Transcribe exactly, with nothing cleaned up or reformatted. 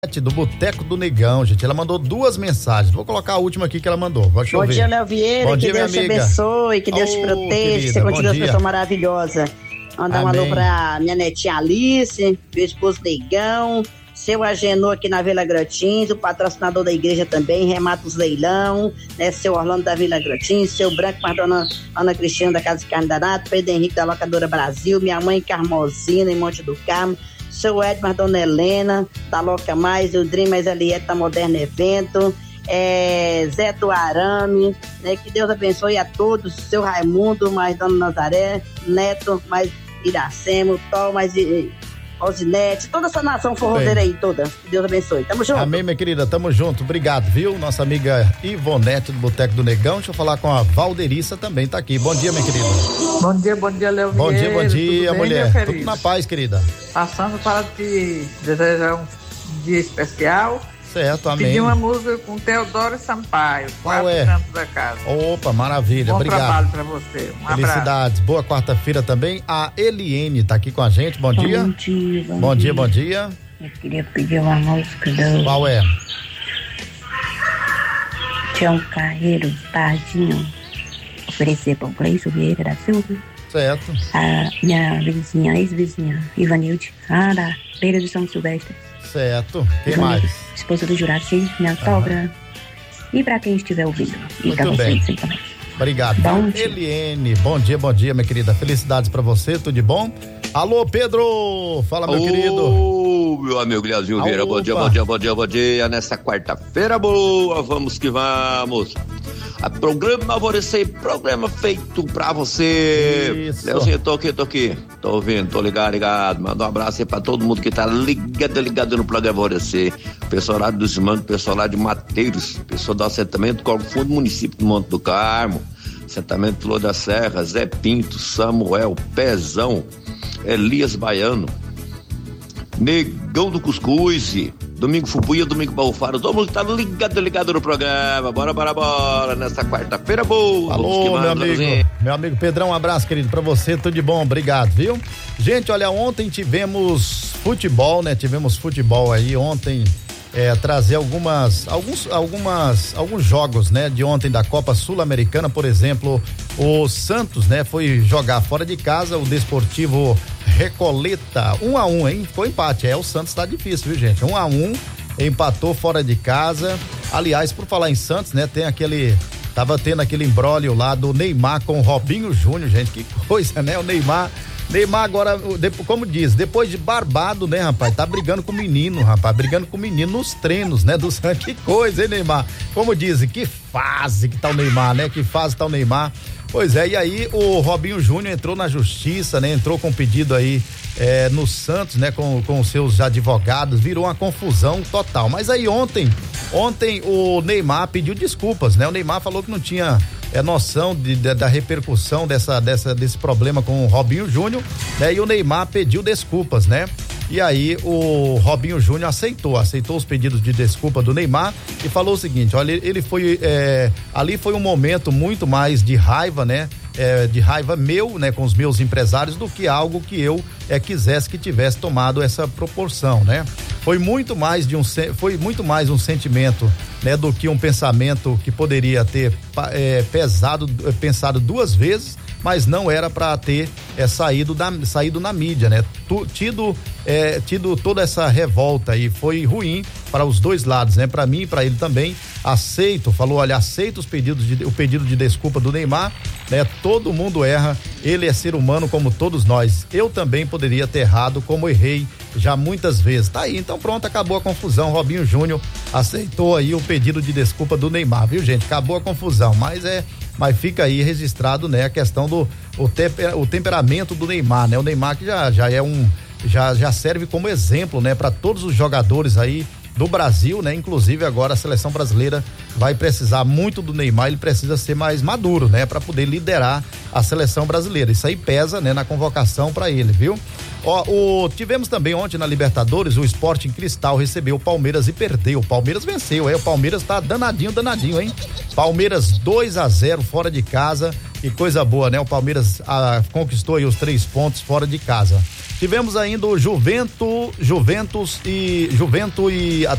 Do Boteco do Negão, gente. Ela mandou duas mensagens. Vou colocar a última aqui que ela mandou. Deixa Bom eu ver. dia, Léo Vieira. Bom que dia, Deus te amiga. abençoe, que Deus Oh, te proteja, querida, que você continue uma dia. pessoa maravilhosa. Mandar um Amém. alô pra minha netinha Alice, meu esposo Negão, seu Agenor aqui na Vila Grotins, o patrocinador da igreja também, Rematos Leilão, né, seu Orlando da Vila Grotins, seu Branco, mas dona Ana Cristina da Casa de Carne Danato, Pedro Henrique da Locadora Brasil, minha mãe Carmosina em Monte do Carmo, seu Edmar, dona Helena, da Loca Mais, o Dream Mais Aliette da Moderno Evento, é, Zé do Arame, né, que Deus abençoe a todos, seu Raimundo, mais dona Nazaré, Neto, mais Iracema, Tom, mais Rosinete, toda essa nação forrozeira aí, toda, que Deus abençoe, tamo junto. Amém, minha querida, tamo junto, obrigado, viu? Nossa amiga Ivonete do Boteco do Negão. Deixa eu falar com a Valderissa, também tá aqui. Bom dia, minha querida. Bom dia, bom dia, Léo Bom dia, bom dia, Tudo bem, mulher. meu Tudo querido? na paz, querida. Passando para te desejar um dia especial. Certo, amém. Pedir uma música com Teodoro Sampaio, Qual Quatro é? Cantos da Casa. Opa, maravilha, Bom obrigado. trabalho para você. Um abraço. Felicidades, boa quarta-feira também. A Eliene tá aqui com a gente, bom dia. Bom dia, bom, Bom dia, dia. bom dia. Eu queria pedir uma música do Qual é? Tião Carreiro, Tardinho. Oferecer para o Gleison Vieira da Silva, Certo. a minha vizinha, ex-vizinha, Ivanilde, lá da Beira do São Silvestre. Certo. Quem Ivanilde, mais? esposa do Juraci, minha sogra. E para quem estiver ouvindo. E Muito para bem. vocês aí também. Obrigado. Bom dia. Eliene, bom dia, bom dia, minha querida. Felicidades pra você, tudo de bom? Alô, Pedro! Fala, meu Ô, querido. meu amigo Leozinho Vieira, bom dia, Opa. bom dia, bom dia, bom dia. Nessa quarta-feira boa, vamos que vamos. A programa Alvorecer, programa feito pra você. Isso. Leozinho, tô aqui, tô aqui. Tô ouvindo, tô ligado, ligado. Manda um abraço aí pra todo mundo que tá ligado, ligado no programa Alvorecer. Pessoal lá dos Mandos, pessoal lá de Mateiros, pessoal do assentamento Corvo Fundo, município do Monte do Carmo, assentamento Flor da Serra, Zé Pinto, Samuel, Pezão, Elias Baiano, Negão do Cuscuz, Domingo Fubuia, Domingo Balfaro, todo mundo tá ligado, ligado no programa. Bora, bora, bora, nessa quarta-feira boa. Vamos que Alô, meu manda, amigo. Leozinho. Meu amigo Pedrão, um abraço, querido, pra você, tudo de bom, obrigado, viu? Gente, olha, ontem tivemos futebol, né? Tivemos futebol aí ontem. É, trazer algumas, alguns, algumas, alguns jogos, né, de ontem da Copa Sul-Americana, por exemplo, o Santos, né, foi jogar fora de casa, o Desportivo Recoleta, um a um, hein? Foi empate, é, o Santos tá difícil, viu, gente? Um a um, empatou fora de casa. Aliás, por falar em Santos, né, tem aquele, tava tendo aquele imbróglio lá do Neymar com o Robinho Júnior, gente, que coisa, né? O Neymar Neymar agora, como diz, depois de barbado, né, rapaz, tá brigando com o menino, rapaz, brigando com o menino nos treinos, né, do Santos, que coisa, hein, Neymar? Como dizem, que fase que tá o Neymar, né, que fase tá o Neymar. Pois é, e aí o Robinho Júnior entrou na justiça, né, entrou com um pedido aí é, no Santos, né, com, com os seus advogados, virou uma confusão total. Mas aí ontem, ontem o Neymar pediu desculpas, né, o Neymar falou que não tinha é noção de, de, da repercussão dessa, dessa, desse problema com o Robinho Júnior, né? E o Neymar pediu desculpas, né? E aí o Robinho Júnior aceitou, aceitou os pedidos de desculpa do Neymar e falou o seguinte, olha, ele foi, é, ali foi um momento muito mais de raiva, né? É, de raiva meu, né, com os meus empresários, do que algo que eu é, quisesse que tivesse tomado essa proporção, né? Foi muito mais de um, foi muito mais um sentimento, né, do que um pensamento que poderia ter é, pesado, pensado duas vezes, mas não era para ter é, saído, da, saído na mídia, né? Tu, tido, é, tido toda essa revolta aí, foi ruim para os dois lados, né? Para mim e para ele também. Aceito, falou, olha, aceito os pedidos de, o pedido de desculpa do Neymar, né? Todo mundo erra, ele é ser humano como todos nós. Eu também poderia ter errado como errei já muitas vezes. Tá aí, então pronto, acabou a confusão. Robinho Júnior aceitou aí o pedido de desculpa do Neymar, viu, gente? Acabou a confusão, mas é, mas fica aí registrado, né, a questão do o, temper, o temperamento do Neymar, né? O Neymar que já já é um já já serve como exemplo, né, para todos os jogadores aí do Brasil, né? Inclusive agora a seleção brasileira vai precisar muito do Neymar, ele precisa ser mais maduro, né? Para poder liderar a seleção brasileira. Isso aí pesa, né? Na convocação para ele, viu? Ó, o, tivemos também ontem na Libertadores, o Sporting Cristal recebeu o Palmeiras e perdeu. O Palmeiras venceu, é, o Palmeiras tá danadinho, danadinho, hein? Palmeiras dois a zero fora de casa, que coisa boa, né? O Palmeiras ah, conquistou aí os três pontos fora de casa. Tivemos ainda o Juventus, Juventus e Juventus e